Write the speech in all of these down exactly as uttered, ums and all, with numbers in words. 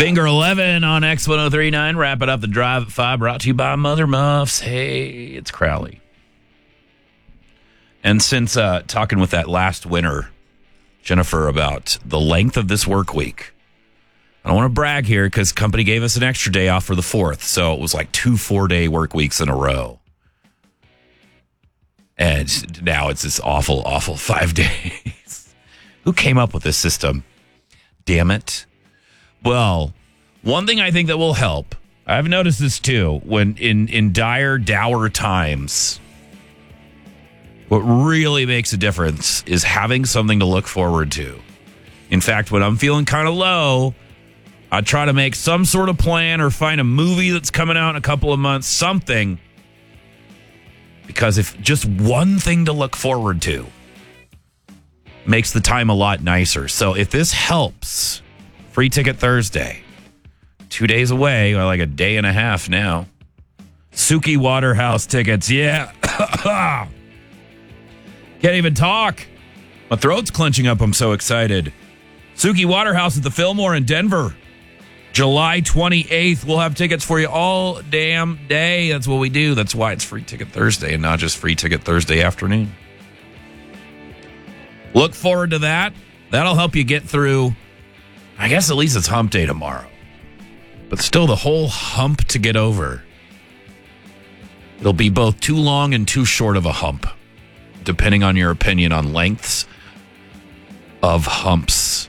Finger eleven on X one oh three point nine. Wrapping up the drive at five. Brought to you by Mother Muffs. Hey, it's Crowley. And since uh, talking with that last winner, Jennifer, about the length of this work week, I don't want to brag here because company gave us an extra day off for the fourth. So it was like two four-day work weeks in a row. And now it's this awful, awful five days. Who came up with this system? Damn it. Well, one thing I think that will help, I've noticed this too, when in, in dire, dour times, what really makes a difference is having something to look forward to. In fact, when I'm feeling kind of low, I try to make some sort of plan or find a movie that's coming out in a couple of months, something. Because if just one thing to look forward to makes the time a lot nicer. So if this helps, Free Ticket Thursday, two days away, or like a day and a half now. Suki Waterhouse tickets, yeah. Can't even talk. My throat's clenching up. I'm so excited. Suki Waterhouse at the Fillmore in Denver. July twenty-eighth. We'll have tickets for you all damn day. That's what we do. That's why it's Free Ticket Thursday and not just Free Ticket Thursday afternoon. Look forward to that. That'll help you get through, I guess at least it's hump day tomorrow. But still the whole hump to get over. It'll be both too long and too short of a hump, depending on your opinion on lengths of humps.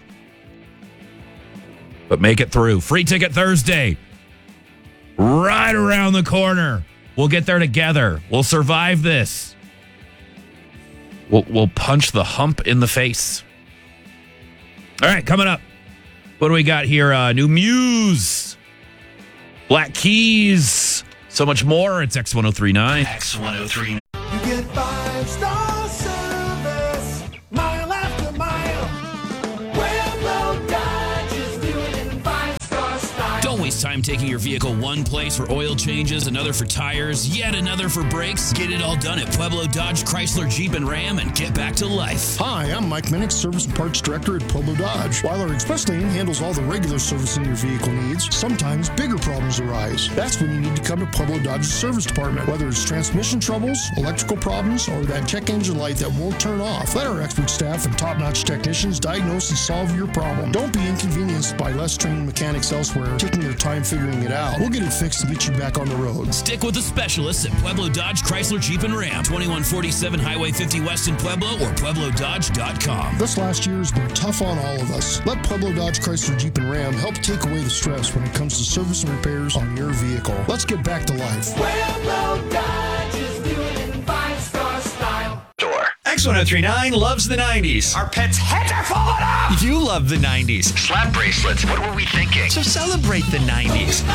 But make it through. Free Ticket Thursday. Right around the corner. We'll get there together. We'll survive this. We'll, we'll punch the hump in the face. All right, coming up. What do we got here? Uh, new Muse. Black Keys. So much more. It's X one oh three point nine. X one oh three. You get five star service, mile after mile. Pueblo Dodge is doing it in five star style. Don't waste time taking your vehicle one place for oil changes, another for tires, yet another for brakes. Get it all done at Pueblo Dodge, Chrysler, Jeep, and Ram and get back to life. Hi, I'm Mike Minnick, Service and Parts Director at Pueblo Dodge. While our express lane handles all the regular servicing your vehicle needs, sometimes bigger problems arise. That's when you need to come to Pueblo Dodge's service department. Whether it's transmission troubles, electrical problems, or that check engine light that won't turn off, let our expert staff and top-notch technicians diagnose and solve your problem. Don't be inconvenienced by less trained mechanics elsewhere taking their time figuring it out. We'll get it fixed and get you back on the road. Stick with the specialists at Pueblo Dodge, Chrysler, Jeep, and Ram. twenty-one forty-seven Highway fifty West in Pueblo or Pueblo Dodge dot com. This last year has been tough on all of us. Let Pueblo Dodge, Chrysler, Jeep, and Ram help take away the stress when it comes to service and repairs on your vehicle. Let's get back to life. Pueblo Dodge is doing it in five star style. Door. X one oh three point nine loves the nineties. Our pets' heads are falling off. You love the nineties. Slap bracelets. What were we thinking? So celebrate the nineties.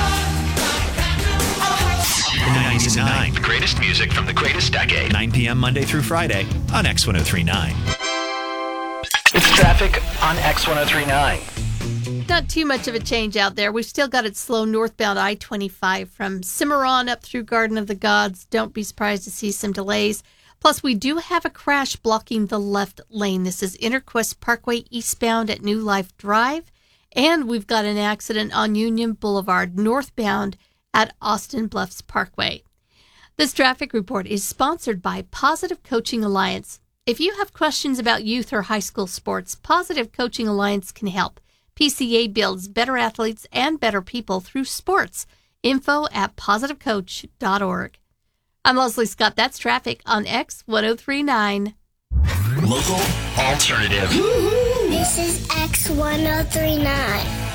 The nineties at nine. The greatest music from the greatest decade. nine p.m. Monday through Friday on X one oh three point nine. It's traffic on X one oh three point nine. Not too much of a change out there. We've still got it slow northbound I twenty-five from Cimarron up through Garden of the Gods. Don't be surprised to see some delays. Plus, we do have a crash blocking the left lane. This is Interquest Parkway eastbound at New Life Drive. And we've got an accident on Union Boulevard northbound at Austin Bluffs Parkway. This traffic report is sponsored by Positive Coaching Alliance. If you have questions about youth or high school sports, Positive Coaching Alliance can help. P C A builds better athletes and better people through sports. Info at positive coach dot org. I'm Leslie Scott. That's traffic on X one oh three point nine. Local alternative. This is X one oh three point nine.